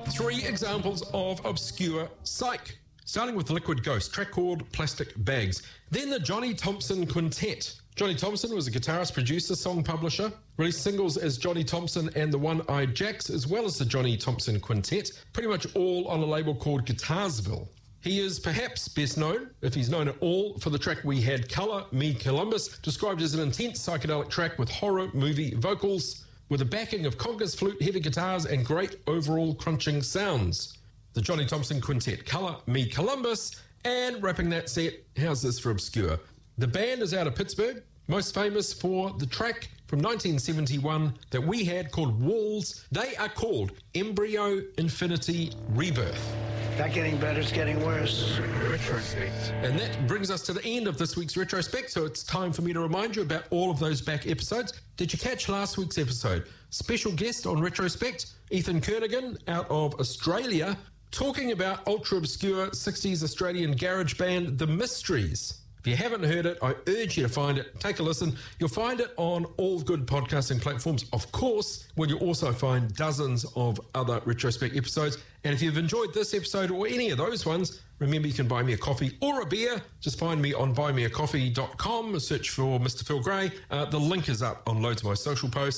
3 examples of obscure psych. Starting with Liquid Ghost, track called Plastic Bags. Then the Johnny Thompson Quintet. Johnny Thompson was a guitarist, producer, song publisher, released singles as Johnny Thompson and the One-Eyed Jacks, as well as the Johnny Thompson Quintet, pretty much all on a label called Guitarsville. He is perhaps best known, if he's known at all, for the track We Had Colour, Me Columbus, described as an intense psychedelic track with horror movie vocals, with a backing of congas, flute, heavy guitars, and great overall crunching sounds. The Johnny Thompson Quintet, Colour, Me Columbus, and wrapping that set, how's this for obscure? The band is out of Pittsburgh, most famous for the track from 1971 that we had called Walls. They are called Embryo Infinity Rebirth. Not getting better, it's getting worse. Retrospect. And that brings us to the end of this week's Retrospect, so it's time for me to remind you about all of those back episodes. Did you catch last week's episode? Special guest on Retrospect, Ethan Kernaghan out of Australia, talking about ultra-obscure 60s Australian garage band The Mysteries. If you haven't heard it, I urge you to find it. Take a listen. You'll find it on all good podcasting platforms, of course, where you'll also find dozens of other Retrospect episodes. And if you've enjoyed this episode or any of those ones, remember you can buy me a coffee or a beer. Just find me on buymeacoffee.com, search for Mr. Phil Gray. The link is up on loads of my social posts.